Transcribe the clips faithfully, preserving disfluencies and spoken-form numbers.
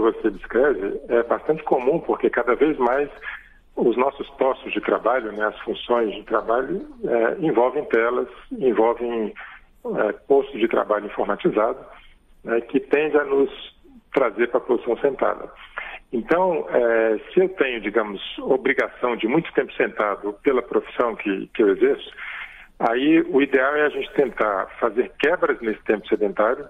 você descreve é bastante comum, porque cada vez mais os nossos postos de trabalho, né, as funções de trabalho, é, envolvem telas, envolvem é, postos de trabalho informatizados, né, que tende a nos trazer para a posição sentada. Então, é, se eu tenho, digamos, obrigação de muito tempo sentado pela profissão que, que eu exerço, aí o ideal é a gente tentar fazer quebras nesse tempo sedentário.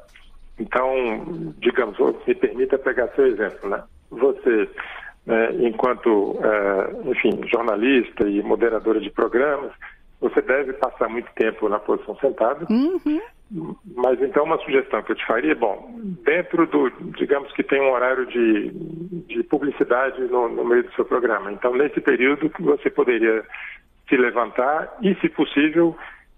Então, digamos, me permita pegar seu exemplo, né? Você, né, enquanto, é, enfim, jornalista e moderadora de programas, você deve passar muito tempo na posição sentada. Uhum. Mas então uma sugestão que eu te faria, bom, dentro do, digamos que tem um horário de, de publicidade no, no meio do seu programa. Então, nesse período, você poderia se levantar e, se possível,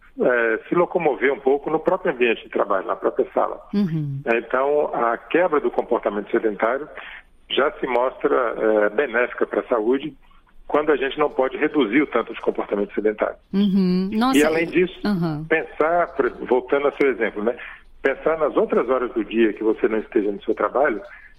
é, se locomover um pouco no próprio ambiente de trabalho, na própria sala. Uhum. Então, a quebra do comportamento sedentário já se mostra é, benéfica para a saúde, quando a gente não pode reduzir o tanto de comportamento sedentário. Uhum. Nossa, e além disso, uhum. pensar, voltando ao seu exemplo, né, pensar nas outras horas do dia que você não esteja no seu trabalho,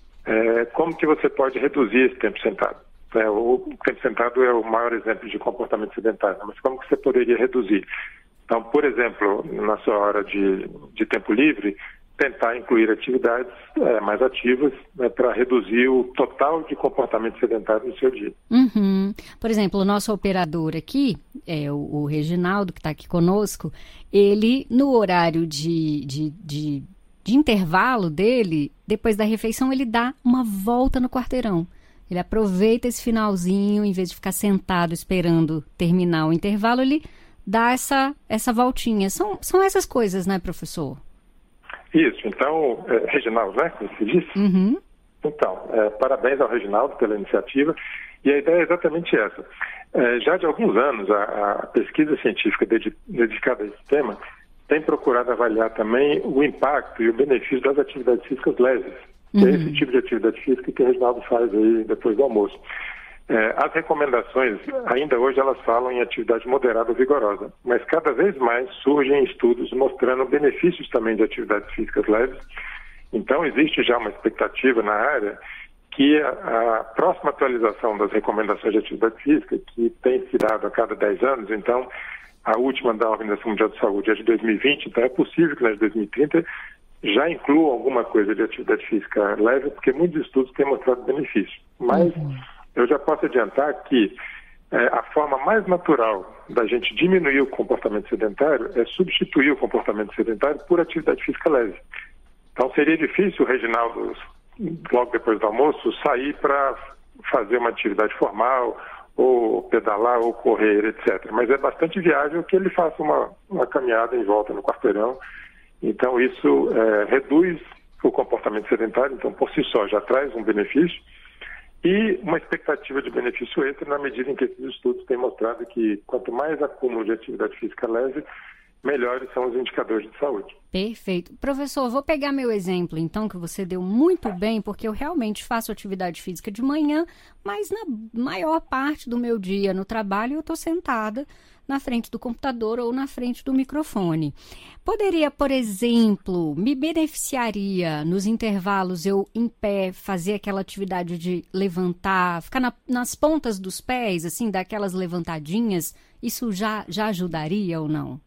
é, como que você pode reduzir esse tempo sentado. É, o tempo sentado é o maior exemplo de comportamento sedentário, mas como que você poderia reduzir? Então, por exemplo, na sua hora de, de tempo livre, tentar incluir atividades é, mais ativas, né, para reduzir o total de comportamento sedentário no seu dia. Uhum. Por exemplo, o nosso operador aqui, é o, o Reginaldo, que está aqui conosco, ele, no horário de, de, de, de intervalo dele, depois da refeição, ele dá uma volta no quarteirão. Ele aproveita esse finalzinho, em vez de ficar sentado esperando terminar o intervalo, ele dá essa, essa voltinha. São, são essas coisas, né, professor? Isso, então, é, Reginaldo, né, como se diz? Uhum. Então, é, parabéns ao Reginaldo pela iniciativa, e a ideia é exatamente essa. É, já de alguns anos, a, a pesquisa científica dedi- dedicada a esse tema tem procurado avaliar também o impacto e o benefício das atividades físicas leves, que Uhum. é esse tipo de atividade física que o Reginaldo faz aí depois do almoço. É, as recomendações, ainda hoje, elas falam em atividade moderada ou vigorosa, mas cada vez mais surgem estudos mostrando benefícios também de atividades físicas leves. Então, existe já uma expectativa na área que a, a próxima atualização das recomendações de atividade física, que tem se dado a cada dez anos, então, a última da Organização Mundial de Saúde é de dois mil e vinte, então é possível que na de dois mil e trinta já inclua alguma coisa de atividade física leve, porque muitos estudos têm mostrado benefício. Mas uhum. eu já posso adiantar que é, a forma mais natural da gente diminuir o comportamento sedentário é substituir o comportamento sedentário por atividade física leve. Então seria difícil o Reginaldo, logo depois do almoço, sair para fazer uma atividade formal, ou pedalar, ou correr, etcétera. Mas é bastante viável que ele faça uma, uma caminhada em volta no quarteirão. Então isso é, reduz o comportamento sedentário, então por si só já traz um benefício. E uma expectativa de benefício extra na medida em que esses estudos têm mostrado que quanto mais acúmulo de atividade física leve, melhores são os indicadores de saúde. Perfeito. Professor, vou pegar meu exemplo, então, que você deu muito bem, porque eu realmente faço atividade física de manhã, mas na maior parte do meu dia no trabalho eu estou sentada na frente do computador ou na frente do microfone. Poderia, por exemplo, me beneficiaria nos intervalos eu em pé fazer aquela atividade de levantar, ficar na, nas pontas dos pés, assim, dar aquelas levantadinhas? Isso já, já ajudaria ou não?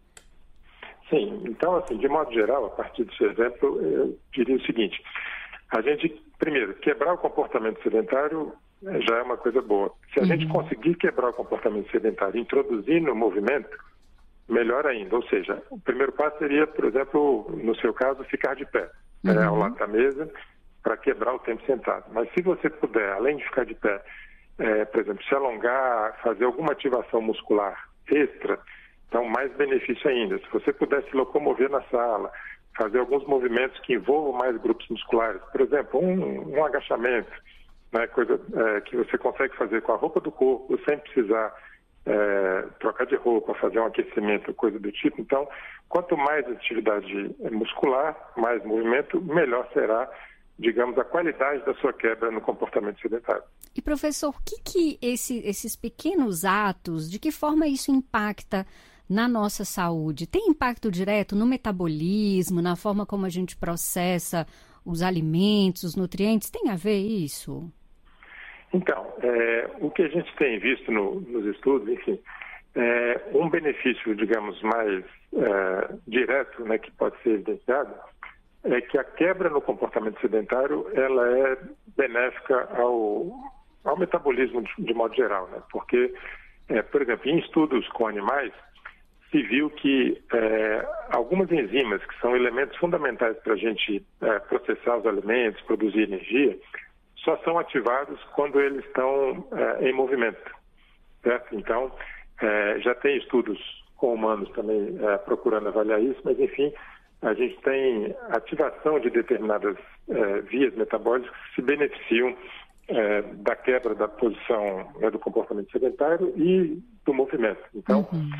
Sim, então, assim, de modo geral, a partir do seu exemplo, eu diria o seguinte: a gente, primeiro, quebrar o comportamento sedentário já é uma coisa boa. Se a uhum. gente conseguir quebrar o comportamento sedentário introduzindo o movimento, melhor ainda. Ou seja, o primeiro passo seria, por exemplo, no seu caso, ficar de pé, uhum. é, ao lado da mesa, para quebrar o tempo sentado. Mas se você puder, além de ficar de pé, é, por exemplo, se alongar, fazer alguma ativação muscular extra, então mais benefício ainda. Se você puder se locomover na sala, fazer alguns movimentos que envolvam mais grupos musculares, por exemplo, um, um agachamento, né, coisa é, que você consegue fazer com a roupa do corpo, sem precisar é, trocar de roupa, fazer um aquecimento, coisa do tipo. Então, quanto mais atividade muscular, mais movimento, melhor será, digamos, a qualidade da sua quebra no comportamento sedentário. E, professor, o que, que esse, esses pequenos atos, de que forma isso impacta na nossa saúde? Tem impacto direto no metabolismo, na forma como a gente processa os alimentos, os nutrientes, tem a ver isso? Então, é, o que a gente tem visto no, nos estudos, enfim, é, um benefício, digamos, mais é, direto, né, que pode ser evidenciado, é que a quebra no comportamento sedentário, ela é benéfica ao, ao metabolismo de, de modo geral, né? Porque, é, por exemplo, em estudos com animais, se viu que é, algumas enzimas, que são elementos fundamentais para a gente é, processar os alimentos, produzir energia, só são ativados quando eles estão é, em movimento, certo? Então, é, já tem estudos com humanos também é, procurando avaliar isso, mas, enfim, a gente tem ativação de determinadas é, vias metabólicas que se beneficiam é, da quebra da posição, né, do comportamento sedentário e do movimento. Então, uhum.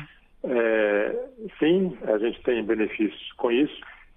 é, sim, a gente tem benefícios com isso.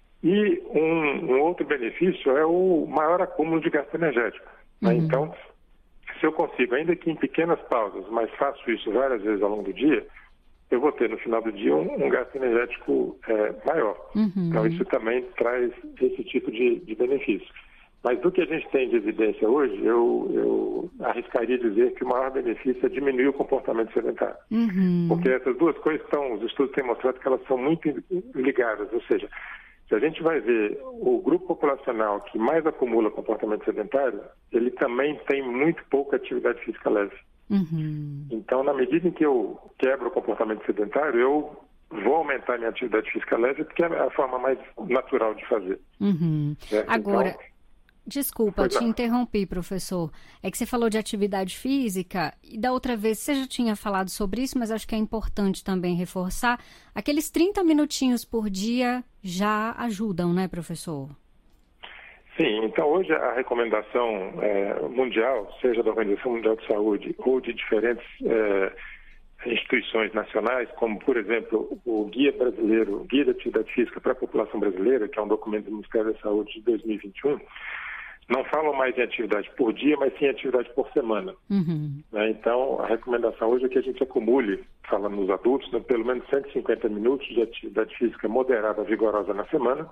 E um, um outro benefício é o maior acúmulo de gasto energético. Uhum. Né? Então, se eu consigo, ainda que em pequenas pausas, mas faço isso várias vezes ao longo do dia, eu vou ter no final do dia um, um gasto energético é, maior. Uhum. Então, isso também traz esse tipo de, de benefício. Mas do que a gente tem de evidência hoje, eu, eu arriscaria dizer que o maior benefício é diminuir o comportamento sedentário. Uhum. Porque essas duas coisas estão, os estudos têm mostrado que elas são muito ligadas, ou seja, se a gente vai ver o grupo populacional que mais acumula comportamento sedentário, ele também tem muito pouca atividade física leve. Uhum. Então, na medida em que eu quebro o comportamento sedentário, eu vou aumentar minha atividade física leve, porque é a forma mais natural de fazer. Uhum. Agora, então, desculpa, te interrompi, professor. É que você falou de atividade física, e da outra vez você já tinha falado sobre isso, mas acho que é importante também reforçar. Aqueles trinta minutinhos por dia já ajudam, né, professor? Sim, então hoje a recomendação é, mundial, seja da Organização Mundial de Saúde ou de diferentes é, instituições nacionais, como, por exemplo, o Guia Brasileiro, o Guia da Atividade Física para a População Brasileira, que é um documento do Ministério da Saúde de dois mil e vinte e um, não falam mais em atividade por dia, mas sim em atividade por semana. Uhum. Né? Então, a recomendação hoje é que a gente acumule, falando nos adultos, né, pelo menos cento e cinquenta minutos de atividade física moderada, vigorosa na semana.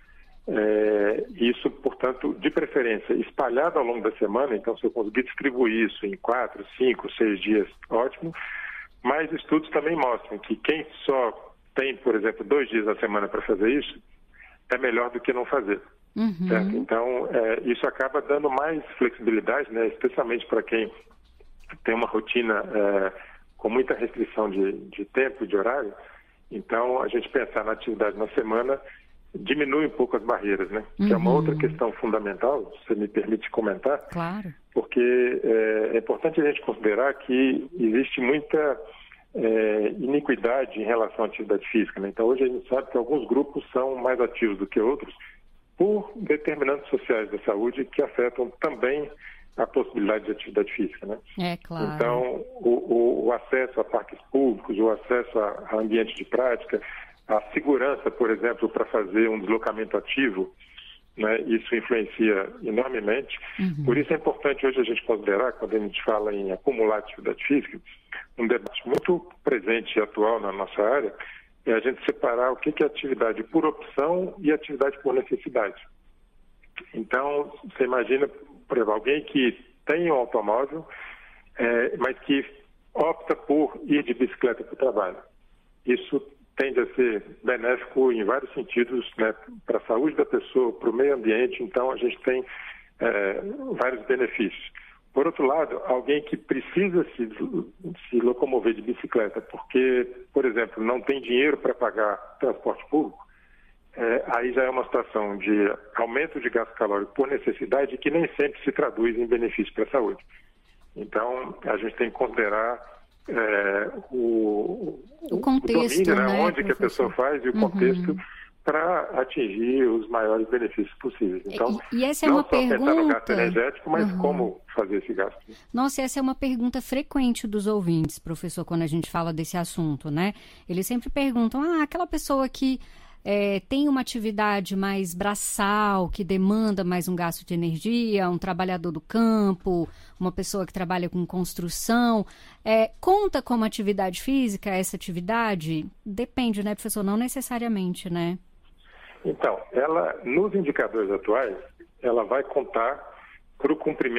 É, isso, portanto, de preferência, espalhado ao longo da semana. Então, se eu conseguir distribuir isso em quatro, cinco, seis dias, ótimo. Mas estudos também mostram que quem só tem, por exemplo, dois dias na semana para fazer isso, é melhor do que não fazer. Uhum. Certo? Então, é, isso acaba dando mais flexibilidade, né, especialmente para quem tem uma rotina é, com muita restrição de, de tempo e de horário. Então, a gente pensar na atividade na semana diminui um pouco as barreiras, né? Uhum. Que é uma outra questão fundamental, se você me permite comentar. Claro. Porque é, é importante a gente considerar que existe muita é, iniquidade em relação à atividade física, né? Então, hoje a gente sabe que alguns grupos são mais ativos do que outros por determinantes sociais da saúde que afetam também a possibilidade de atividade física, né? É, claro. Então, o, o, o acesso a parques públicos, o acesso a, a ambiente de prática, a segurança, por exemplo, para fazer um deslocamento ativo, né, isso influencia enormemente. Uhum. Por isso é importante hoje a gente considerar, quando a gente fala em acumular atividade física, um debate muito presente e atual na nossa área, é a gente separar o que é atividade por opção e atividade por necessidade. Então, você imagina, por exemplo, alguém que tem um automóvel, é, mas que opta por ir de bicicleta para o trabalho. Isso tende a ser benéfico em vários sentidos, né, para a saúde da pessoa, para o meio ambiente. Então, a gente tem é, vários benefícios. Por outro lado, alguém que precisa se, se locomover de bicicleta porque, por exemplo, não tem dinheiro para pagar transporte público, é, aí já é uma situação de aumento de gasto calórico por necessidade que nem sempre se traduz em benefício para a saúde. Então, a gente tem que considerar É, o, o contexto, o domínio, né, né, onde que a pessoa faz e o uhum. contexto para atingir os maiores benefícios possíveis. Então, e, e essa é não uma só pergunta... pensar no gasto energético, mas uhum. como fazer esse gasto. Nossa, essa é uma pergunta frequente dos ouvintes, professor, quando a gente fala desse assunto, né? Eles sempre perguntam, ah, aquela pessoa que É, tem uma atividade mais braçal, que demanda mais um gasto de energia, um trabalhador do campo, uma pessoa que trabalha com construção, é, conta como atividade física essa atividade? Depende, né, professor? Não necessariamente, né? Então, ela, nos indicadores atuais, ela vai contar para o cumprimento